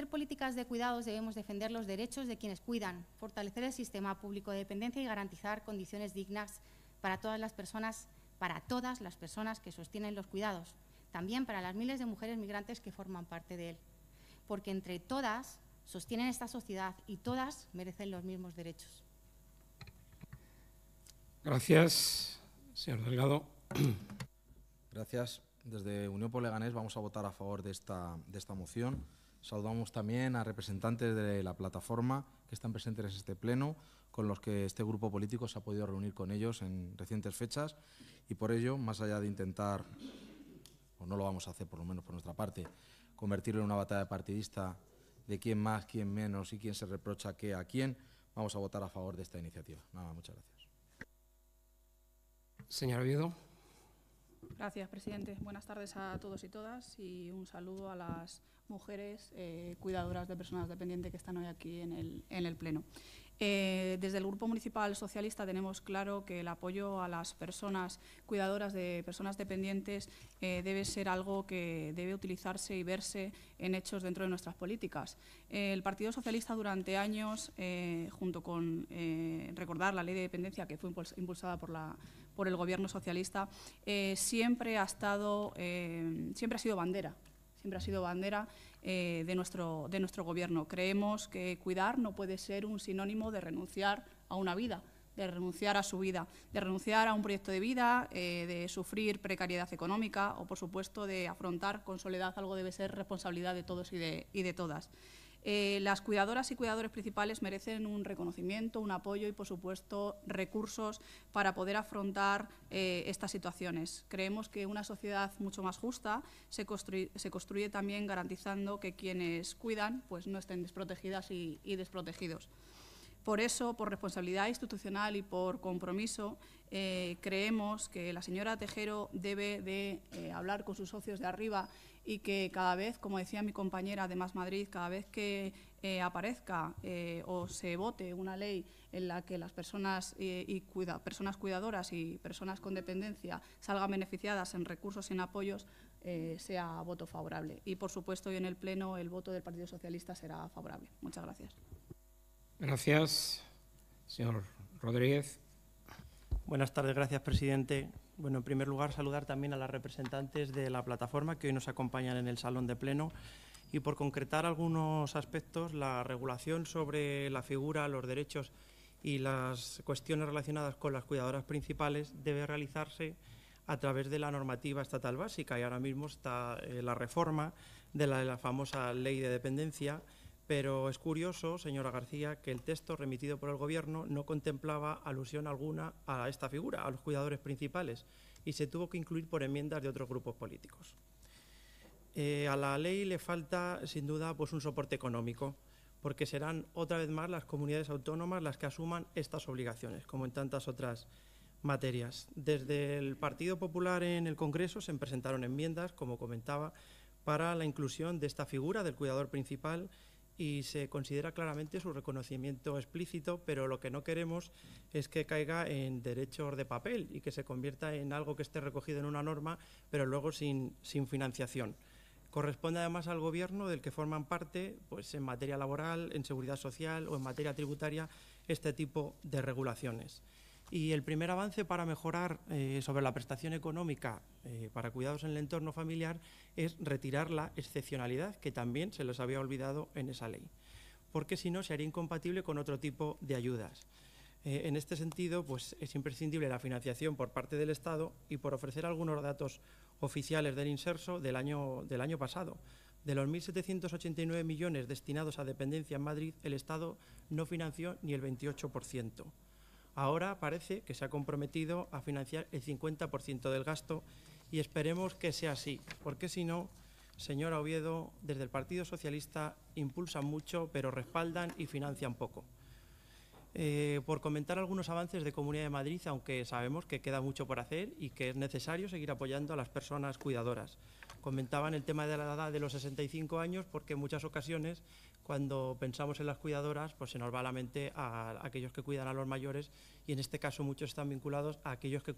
hacer políticas de cuidados debemos defender los derechos de quienes cuidan, fortalecer el sistema público de dependencia y garantizar condiciones dignas para todas las personas que sostienen los cuidados, también para las miles de mujeres migrantes que forman parte de él, porque entre todas sostienen esta sociedad y todas merecen los mismos derechos. Gracias, señor Delgado. Gracias. Desde Unión por Leganés vamos a votar a favor de esta moción. Saludamos también a representantes de la plataforma que están presentes en este pleno, con los que este grupo político se ha podido reunir con ellos en recientes fechas y por ello, más allá de intentar, o no lo vamos a hacer por lo menos por nuestra parte, convertirlo en una batalla partidista de quién más, quién menos y quién se reprocha qué a quién, vamos a votar a favor de esta iniciativa. Nada, muchas gracias. Señor Oviedo. Gracias, presidente. Buenas tardes a todos y todas y un saludo a las mujeres cuidadoras de personas dependientes que están hoy aquí en el Pleno. Desde el Grupo Municipal Socialista tenemos claro que el apoyo a las personas cuidadoras de personas dependientes debe ser algo que debe utilizarse y verse en hechos dentro de nuestras políticas. El Partido Socialista durante años, junto con recordar la Ley de Dependencia que fue impulsada por el Gobierno socialista, siempre ha sido bandera. Siempre ha sido bandera de nuestro Gobierno. Creemos que cuidar no puede ser un sinónimo de renunciar a una vida, de renunciar a su vida, de renunciar a un proyecto de vida, de sufrir precariedad económica o, por supuesto, de afrontar con soledad algo debe ser responsabilidad de todos y de todas. Las cuidadoras y cuidadores principales merecen un reconocimiento, un apoyo y, por supuesto, recursos para poder afrontar estas situaciones. Creemos que una sociedad mucho más justa se construye también garantizando que quienes cuidan pues, no estén desprotegidas y desprotegidos. Por eso, por responsabilidad institucional y por compromiso, creemos que la señora Tejero debe de hablar con sus socios de arriba y que cada vez, como decía mi compañera de Más Madrid, cada vez que aparezca o se vote una ley en la que las personas cuidadoras y personas con dependencia salgan beneficiadas en recursos y en apoyos, sea voto favorable. Y, por supuesto, hoy en el Pleno el voto del Partido Socialista será favorable. Muchas gracias. Gracias, señor Rodríguez. Buenas tardes, gracias, presidente. Bueno, en primer lugar, saludar también a las representantes de la plataforma que hoy nos acompañan en el salón de pleno y, por concretar algunos aspectos, la regulación sobre la figura, los derechos y las cuestiones relacionadas con las cuidadoras principales debe realizarse a través de la normativa estatal básica y ahora mismo está la reforma de la famosa Ley de Dependencia. Pero es curioso, señora García, que el texto remitido por el Gobierno no contemplaba alusión alguna a esta figura, a los cuidadores principales, y se tuvo que incluir por enmiendas de otros grupos políticos. A la ley le falta, sin duda, pues un soporte económico, porque serán otra vez más las comunidades autónomas las que asuman estas obligaciones, como en tantas otras materias. Desde el Partido Popular en el Congreso se presentaron enmiendas, como comentaba, para la inclusión de esta figura del cuidador principal y se considera claramente su reconocimiento explícito, pero lo que no queremos es que caiga en derechos de papel y que se convierta en algo que esté recogido en una norma, pero luego sin financiación. Corresponde además al Gobierno, del que forman parte, pues en materia laboral, en seguridad social o en materia tributaria, este tipo de regulaciones. Y el primer avance para mejorar sobre la prestación económica para cuidados en el entorno familiar es retirar la excepcionalidad, que también se les había olvidado en esa ley, porque si no se haría incompatible con otro tipo de ayudas. En este sentido, pues es imprescindible la financiación por parte del Estado y por ofrecer algunos datos oficiales del Inserso del año pasado. De los 1.789 millones destinados a dependencia en Madrid, el Estado no financió ni el 28%. Ahora parece que se ha comprometido a financiar el 50% del gasto y esperemos que sea así, porque si no, señora Oviedo, desde el Partido Socialista impulsan mucho, pero respaldan y financian poco. Por comentar algunos avances de Comunidad de Madrid, aunque sabemos que queda mucho por hacer y que es necesario seguir apoyando a las personas cuidadoras. Comentaban el tema de la edad de los 65 años porque en muchas ocasiones cuando pensamos en las cuidadoras pues se nos va a la mente a aquellos que cuidan a los mayores y en este caso muchos están vinculados a aquellos que